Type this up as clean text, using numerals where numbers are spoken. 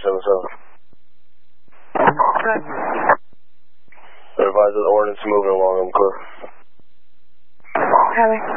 377. Roger. Advise that the ordinance moving along, I'm clear. Copy.